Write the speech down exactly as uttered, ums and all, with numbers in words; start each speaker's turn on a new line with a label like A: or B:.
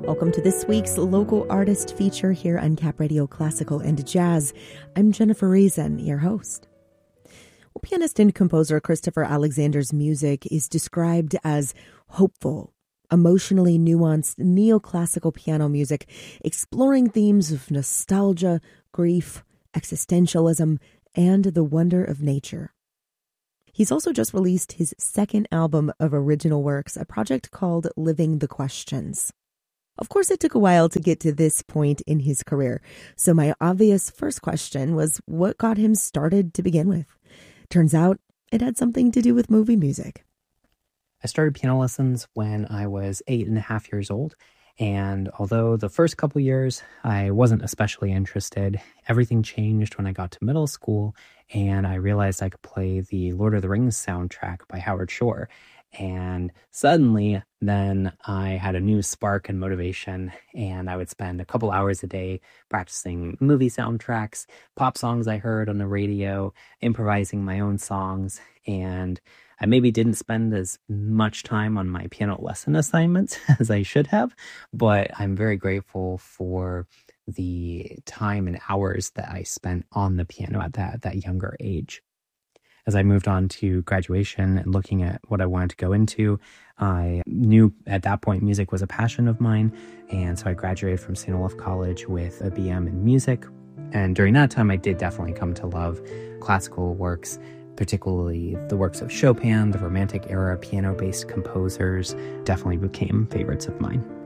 A: Welcome to this week's local artist feature here on Cap Radio Classical and Jazz. I'm Jennifer Reason, your host. Well, pianist and composer Christopher Alexander's music is described as hopeful, emotionally nuanced neoclassical piano music, exploring themes of nostalgia, grief, existentialism, and the wonder of nature. He's also just released his second album of original works, a project called Living the Questions. Of course, it took a while to get to this point in his career, so my obvious first question was what got him started to begin with? Turns out it had something to do with movie music.
B: I started piano lessons when I was eight and a half years old. And although the first couple years I wasn't especially interested, everything changed when I got to middle school and I realized I could play the Lord of the Rings soundtrack by Howard Shore. And suddenly then I had a new spark and motivation, and I would spend a couple hours a day practicing movie soundtracks, pop songs I heard on the radio, improvising my own songs, and I maybe didn't spend as much time on my piano lesson assignments as I should have, but I'm very grateful for the time and hours that I spent on the piano at that, that younger age. As I moved on to graduation and looking at what I wanted to go into, I knew at that point music was a passion of mine, and so I graduated from Saint Olaf College with a B M in music. And during that time, I did definitely come to love classical works, particularly the works of Chopin, the Romantic era piano-based composers definitely became favorites of mine.